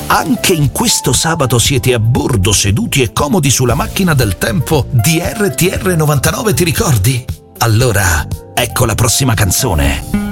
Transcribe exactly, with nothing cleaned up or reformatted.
Anche in questo sabato siete a bordo, seduti e comodi sulla macchina del tempo di R T R novantanove, ti ricordi? Allora, ecco la prossima canzone.